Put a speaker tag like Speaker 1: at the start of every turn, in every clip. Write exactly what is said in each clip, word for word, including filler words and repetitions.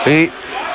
Speaker 1: i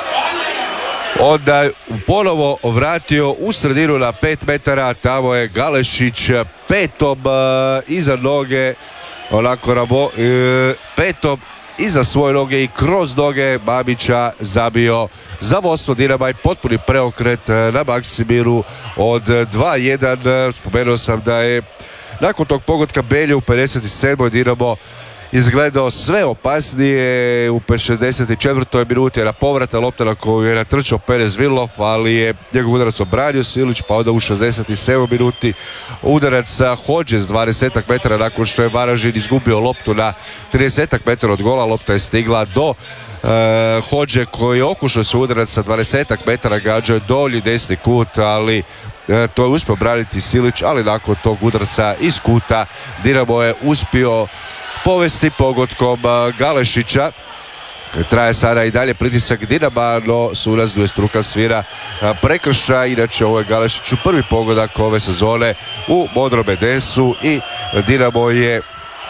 Speaker 1: onda ponovo vratio u sredinu na pet metara, tamo je Galešić petom uh, iza noge, onako rabo, uh, petom iza svoje noge i kroz noge Babića zabio za vodstvo Dinama i potpuni preokret na Maksimiru od dva jedan. Spomenuo sam da je nakon tog pogotka Belje u pedeset sedmoj Dinamo izgledao sve opasnije. U šezdeset četvrtoj minuti je na povrata lopta na koju je natrčao Perez Vilov, ali je njegov udarac obranio Silić, pa onda u šezdeset sedmoj minuti udarac Hodže s dvadeset metara nakon što je Varaždin izgubio loptu na trideset metara od gola. Lopta je stigla do Uh, Hodže koji je okušao se udarac sa dvadeset metara, gađao je dolji desni kut, ali uh, to je uspio braniti Silić, ali nakon tog udarca iz kuta Dinamo je uspio povesti pogodkom uh, Galešića. Traje sada i dalje pritisak Dinama, no sudac dvostruka svira uh, prekršaj. Inače ovo je Galešiću prvi pogodak ove sezone u modrome desu i Dinamo je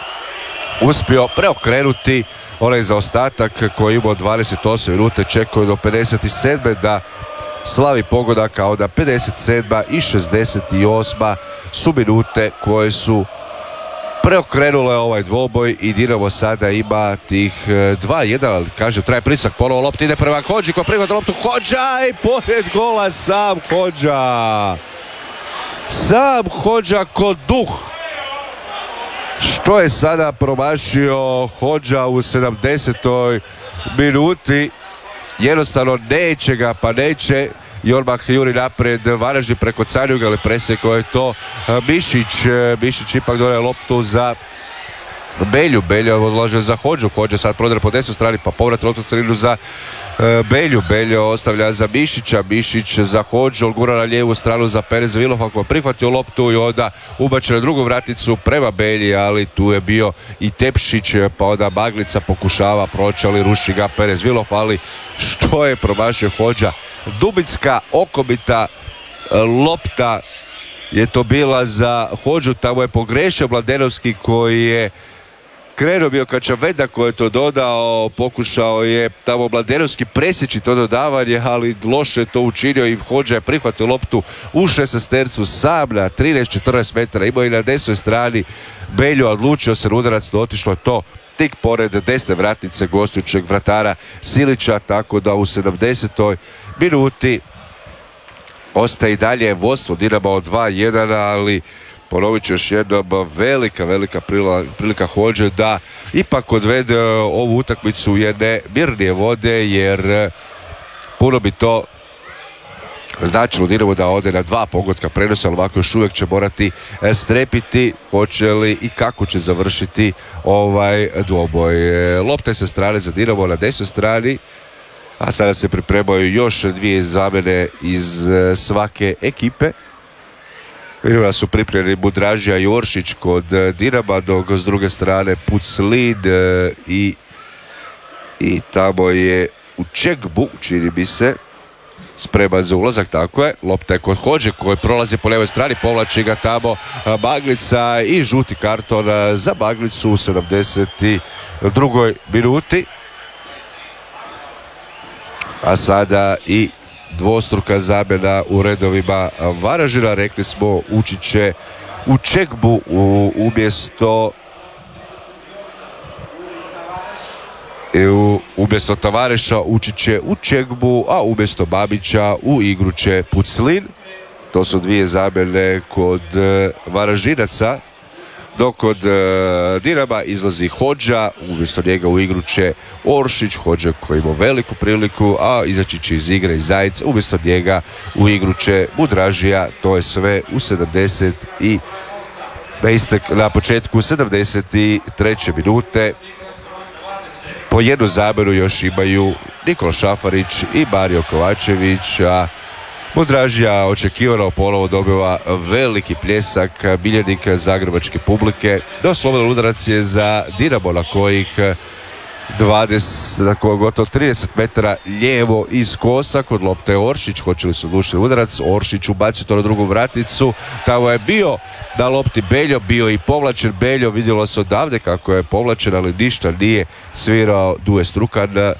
Speaker 1: uspio preokrenuti onaj zaostatak koji imao dvadeset osam minute, čekao do pedeset sedme da slavi pogodak, a onda pedeset sedma i šezdeset osma su minute koje su preokrenule ovaj dvoboj i Dinamo sada ima tih dva jedan, ali kaže traje pritisak, ponovo lopta ide prema Hodži koji prihvata loptu, Hodža i pored gola sam Hodža. Sam Hodža kod duh. Što je sada promašio Hodža u sedamdesetoj minuti, jednostavno neće ga, pa neće i odmah juri napred Varaždin preko Canjuga, ali presjekao je to Mišić. Mišić ipak dodaje loptu za Belju, Belju odlaže za Hodžu, Hodža sad prodre po desnoj strani, pa povrat loptu crinu za Belju, Belju ostavlja za Mišića, Mišić za Hodžu, gura na lijevu stranu za Perez Vilova koji je prihvatio loptu i onda ubače na drugu vraticu prema Belji, ali tu je bio i Tepšić, pa onda Maglica pokušava proći, ali ruši ga Perez Vilov, ali što je promašio Hodža, dubinska okomita lopta je to bila za Hodžu, tamo je pogrešio Mladenovski koji je krenuo bio Kačaveda koji je to dodao, pokušao je tamo Mladenovski presjeći to dodavanje, ali loše je to učinio i Hodža je prihvatio loptu u šesnaestercu sam na trinaest četrnaest metara, imao i na desnoj strani Belju, odlučio se udarac, no otišlo je to tik pored desne vratnice gostujućeg vratara Silića, tako da u sedamdesetoj minuti ostaje i dalje vodstvo Dinama od dva jedan, ali ponovit ću još jednom, velika, velika prilika Hodže da ipak odvede ovu utakmicu u jedne mirnije vode, jer puno bi to značilo Dinamo da ode na dva pogotka prenosa, ali ovako još uvijek će morati strepiti hoće li i kako će završiti ovaj dvoboj. Lopta je sa strane za Dinamo na desnoj strani, a sada se pripremaju još dvije zamjene iz svake ekipe. Vidimo da su pripremljeni Budražija i Oršić kod Dinama, dok s druge strane Puclin i, i tamo je u Čegbu, čini mi se, spreman za ulazak, tako je. Lopta je kod Hodže koji prolazi po levoj strani, povlači ga tamo Maglica i žuti karton za Maglicu u sedamdeset drugoj minuti. A sada i dvostruka zamjena u redovima Varaždina, rekli smo ući će u Čegbu u, umjesto u, umjesto Tavareša ući će u Čegbu, a umjesto Babića u igru će Puclin. To su dvije zamjene kod Varaždinaca, dok kod uh, Dinama izlazi Hodža, umjesto njega u igru će Oršić, Hodža koji ima veliku priliku, a izaći će iz igre i Zajec, umjesto njega u igru će Budražija. To je sve u sedamdeset i na, istek, na početku sedamdeset treće minute. Po jednu zamjenu još imaju Nikola Šafarić i Mario Kovačević, a Budražija očekivano ponovo dobiva veliki pljesak miljenika zagrebačke publike. No, slobodan udarac je za Dinamo na kojih dvadeset, dakle, gotovo trideset metara lijevo iz kosa. Kod lopte je Oršić, hoće li se odlučiti udarac? Oršić ubacio to na drugu vraticu. Tamo je bio na lopti Beljo, bio i povlačen Beljo, vidjelo se odavde kako je povlačen, ali ništa nije svirao Duje Strukan.